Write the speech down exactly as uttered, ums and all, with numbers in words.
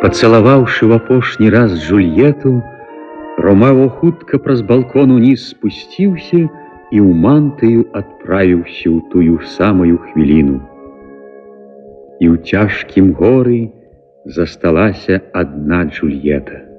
Пацалаваўшы ў апошні раз Джульету, Ромео хутка праз балкон уніз спусціўся і ў мантыю адправіўся ў тую самую хвіліну. І ў цяжкім горы засталася адна Джульета.